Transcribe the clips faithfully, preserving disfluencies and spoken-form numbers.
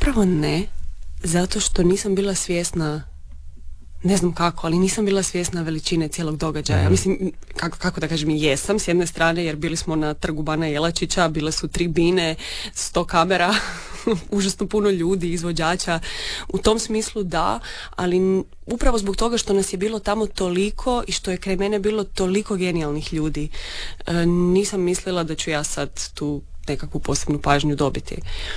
Zapravo ne, zato što nisam bila svjesna, ne znam kako, ali nisam bila svjesna veličine cijelog događaja. Mm. Mislim, kako, kako da kažem, jesam s jedne strane, jer bili smo na trgu Bana Jelačića, bile su tri bine, sto kamera, užasno puno ljudi, izvođača. U tom smislu da, ali upravo zbog toga što nas je bilo tamo toliko i što je kraj mene bilo toliko genijalnih ljudi, e, nisam mislila da ću ja sad tu nekakvu posebnu pažnju dobiti.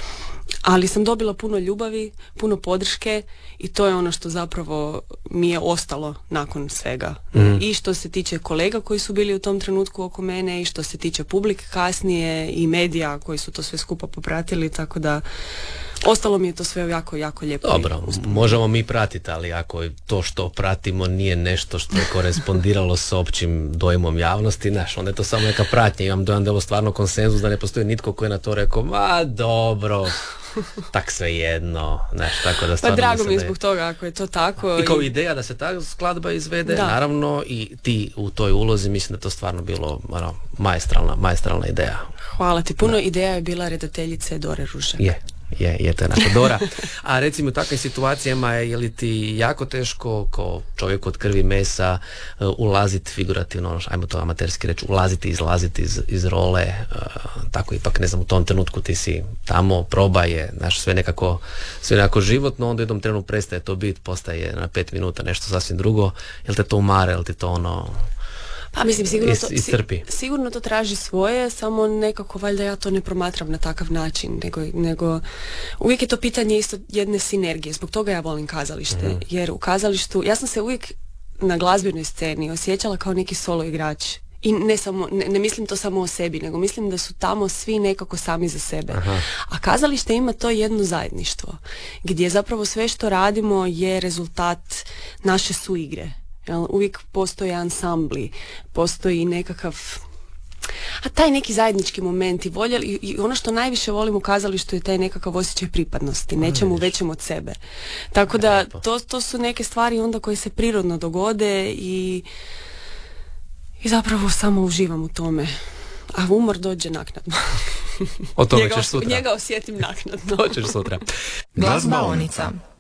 Ali sam dobila puno ljubavi, puno podrške i to je ono što zapravo mi je ostalo nakon svega. Mm. I što se tiče kolega koji su bili u tom trenutku oko mene i što se tiče publike kasnije i medija koji su to sve skupa popratili, tako da ostalo mi je to sve jako, jako lijepo. Dobro, možemo mi pratiti, ali ako to što pratimo nije nešto što je korespondiralo s općim dojmom javnosti, znaš, onda je to samo neka pratnja. Imam dojam da je ovo stvarno konsenzus, da ne postoji nitko koji je na to rekao, ma dobro, tak sve jedno, znaš, tako da stvarno... Pa drago mi je zbog toga ako je to tako. I kao i... ideja da se ta skladba izvede, da. Naravno, i ti u toj ulozi, mislim da to stvarno bilo ono, maestralna, maestralna ideja. Hvala ti, puno da. Ideja je bila redateljice Dore Ružek. Je. Je, je, to je naša Dora. A recimo u takvim situacijama je li ti jako teško kao čovjek od krvi i mesa uh, ulaziti figurativno, ono, ajmo to amaterski reći, ulaziti, izlaziti iz, iz role, uh, tako ipak, ne znam, u tom trenutku ti si tamo, proba je, znaš, sve nekako, sve nekako životno, onda u jednom trenutku prestaje to biti, postaje na pet minuta nešto sasvim drugo, jel te to umare, jel ti to ono... Pa mislim, sigurno to, iscrpi. sigurno to traži svoje, samo nekako valjda ja to ne promatram na takav način, nego, nego uvijek je to pitanje isto jedne sinergije, zbog toga ja volim kazalište, mm. jer u kazalištu, ja sam se uvijek na glazbenoj sceni osjećala kao neki solo igrač. I ne, samo, ne, ne mislim to samo o sebi, nego mislim da su tamo svi nekako sami za sebe. Aha. A kazalište ima to jedno zajedništvo, gdje zapravo sve što radimo je rezultat naše suigre. Uvijek postoje ansambli, postoji nekakav, a taj neki zajednički moment i volja, i, i ono što najviše volim u kazalištu je taj nekakav osjećaj pripadnosti, nečemu većem od sebe. Tako da to, to su neke stvari onda koje se prirodno dogode i, i zapravo samo uživam u tome. A umor dođe naknadno. O tome njega, ćeš sutra. Njega osjetim naknadno. To ćeš sutra. Glazbaonica.